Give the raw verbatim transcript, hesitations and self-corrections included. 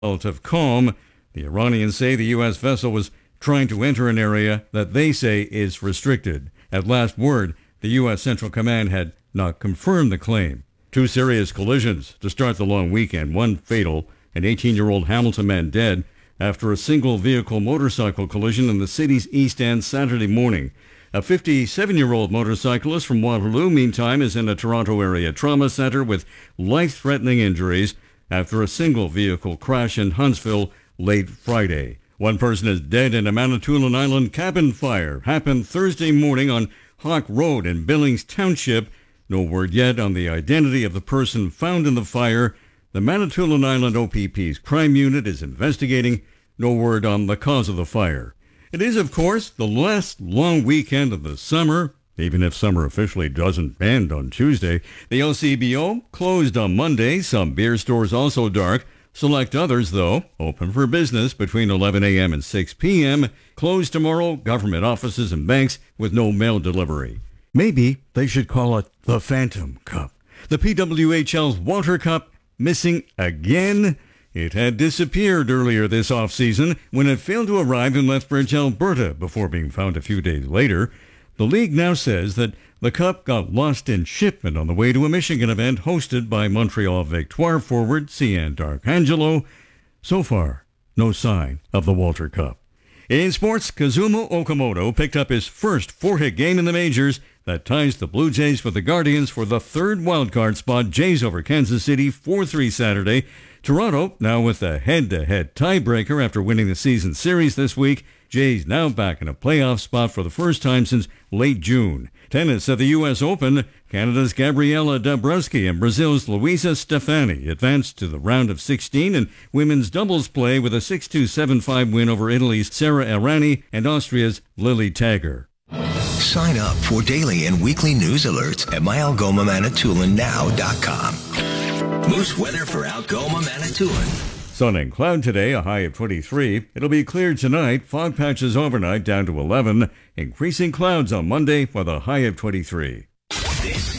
relative calm. The Iranians say the U S vessel was trying to enter an area that they say is restricted. At last word, the U S Central Command had not confirmed the claim. Two serious collisions to start the long weekend, one fatal. An eighteen-year-old Hamilton man dead after a single-vehicle motorcycle collision in the city's East End Saturday morning. A fifty-seven-year-old motorcyclist from Waterloo, meantime, is in a Toronto area trauma center with life-threatening injuries after a single-vehicle crash in Huntsville late Friday. One person is dead in a Manitoulin Island cabin fire. Happened Thursday morning on Hawk Road in Billings Township. No word yet on the identity of the person found in the fire. The Manitoulin Island O P P's crime unit is investigating. No word on the cause of the fire. It is, of course, the last long weekend of the summer, even if summer officially doesn't end on Tuesday. The L C B O closed on Monday. Some beer stores also dark. Select others, though, open for business between eleven a.m. and six p.m. Closed tomorrow, government offices and banks with no mail delivery. Maybe they should call it the Phantom Cup. The P W H L's Walter Cup missing again. It had disappeared earlier this off-season when it failed to arrive in Lethbridge, Alberta, before being found a few days later. The league now says that the cup got lost in shipment on the way to a Michigan event hosted by Montreal Victoire forward Cian D'Arcangelo. So far, no sign of the Walter Cup. In sports, Kazuma Okamoto picked up his first four-hit game in the majors. That ties the Blue Jays with the Guardians for the third wildcard spot. Jays over Kansas City four three Saturday. Toronto now with a head-to-head tiebreaker after winning the season series this week. Jays now back in a playoff spot for the first time since late June. Tennis at the U S Open. Canada's Gabriela Dabrowski and Brazil's Luisa Stefani advanced to the round of sixteen in women's doubles play with a six two seven five win over Italy's Sara Errani and Austria's Lily Tagger. Sign up for daily and weekly news alerts at my algoma manitoulin now dot com. Moose weather for Algoma, Manitoulin. Sun and cloud today, a high of twenty-three. It'll be clear tonight. Fog patches overnight down to eleven. Increasing clouds on Monday with a high of twenty-three. This